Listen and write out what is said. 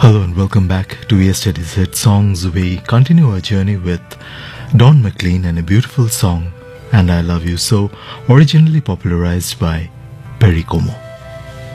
Hello and welcome back to Yesterday's Hit Songs. We continue our journey with Don McLean and a beautiful song, And I Love You So, originally popularized by Perry Como.